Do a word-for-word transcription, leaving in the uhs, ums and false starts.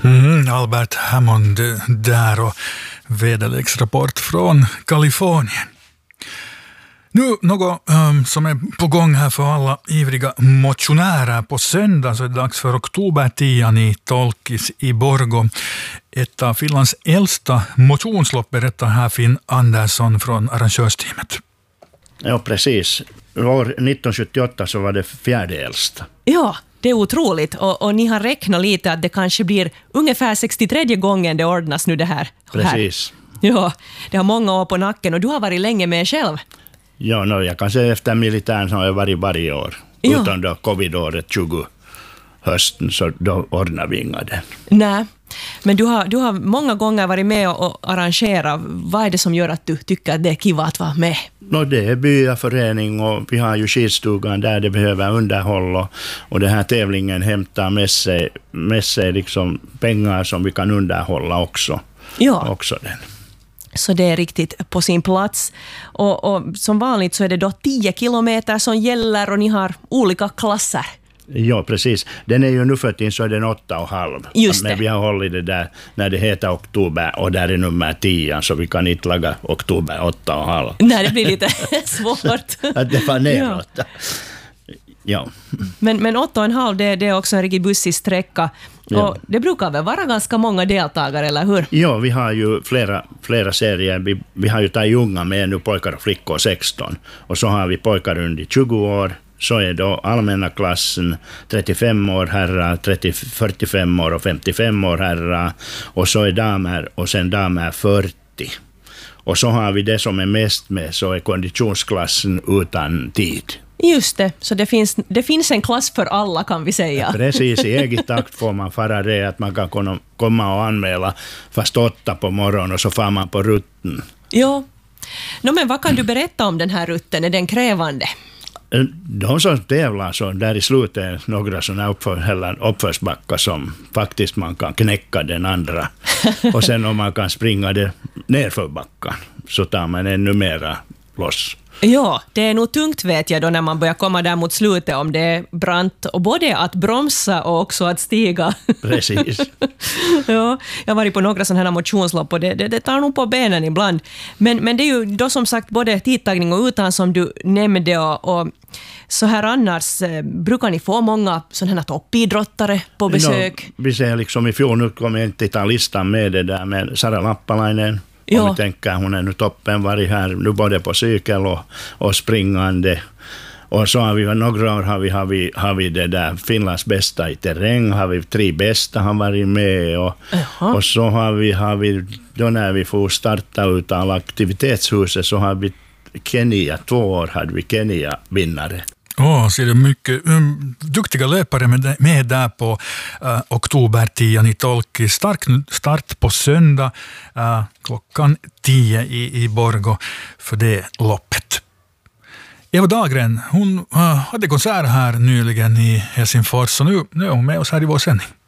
Mm, Albert Hammond där och väderleksrapport från Kalifornien. Nu något um, som är på gång här för alla ivriga motionärer. På söndag så är det dags för oktobertian i Tolkis i Borgå. Ett av Finlands äldsta motionslopp, berättar här Finn Andersson från arrangörsteamet. Ja, precis. År nittonhundrasjuttioåtta så var det fjärde äldsta. Ja, det är otroligt. Och, och ni har räknat lite att det kanske blir ungefär sextiotredje gången det ordnas nu det här. Precis. Ja, det har många år på nacken och du har varit länge med själv. Ja, no, jag kan säga efter militären har jag varit varje år. Ja. Utan då covid-året tjugo hösten så då ordnar vi inga den. Nej, men du har, du har många gånger varit med och arrangera. Vad är det som gör att du tycker att det är kiva att vara med? No, det är byaförening och vi har ju skidstugan där det behöver underhåll och, och den här tävlingen hämtar med sig, med sig liksom pengar som vi kan underhålla också. Ja. Också den. Så det är riktigt på sin plats. Och, och som vanligt så är det då tio kilometer som gäller och ni har olika klasser. Ja, precis. Den är ju nu för tiden så är den åtta och halv. Just det. Men vi har hållit det där när det heter oktober och där är nummer tio så vi kan inte laga oktober åtta och halv. Nej, det blir lite svårt. Att det var neråt. Ja. Ja. Men, men åtta och en halv det, det är också en riktigt bussig sträcka. Ja. Och det brukar väl vara ganska många deltagare, eller hur? Ja, vi har ju flera, flera serier. Vi, vi har ju tagit unga med nu, pojkar och flickor sexton. Och så har vi pojkar under tjugo år. Så är då allmänna klassen trettiofem år herrar, trettio, fyrtiofem år och femtiofem år herrar. Och så är damer och sen damer fyrtio. Och så har vi det som är mest med, så är konditionsklassen utan tid. Just det, så det finns, det finns en klass för alla kan vi säga. Precis, i eget takt får man fara det att man kan komma och anmäla fast åtta på morgonen och så får man på rutten. Ja, no, men vad kan du berätta om den här rutten? Är den krävande? De som tävlar så där i slutet är några sådana uppför, uppförsbackar som faktiskt man kan knäcka den andra. Och sen om man kan springa det nerför backen så tar man ännu mera loss. Ja, det är nog tungt vet jag då när man börjar komma där mot slutet om det är brant och både att bromsa och också att stiga. Precis. Ja, jag har varit på några sådana här motionslopp och det, det, det tar nog på benen ibland. Men, men det är ju då som sagt både tidtagning och utan som du nämnde och, och så här annars eh, brukar ni få många sådana här toppidrottare på besök. No, vi ser liksom i fjol, nu kommer jag inte ta listan med det där med Sara Lappalainen. Om vi tänker, hon är nu toppen, varit här nu både på cykel och, och springande. Och så har vi några år har vi, har vi, har vi det där Finlands bästa i terräng, har vi tre bästa har varit med. Och, och så har vi, har vi, då när vi får starta ut av aktivitetshuset så har vi Kenya, två år hade vi Kenya-vinnare. Åh, oh, ser du mycket um, duktiga löpare med, med där på uh, oktobertian i Tolkis. Stark start på söndag uh, klockan tio i, i Borgå för det loppet. Eva Dahlgren, hon uh, hade konsert här nyligen i Helsingfors och nu, nu är hon med oss här i vår sändning.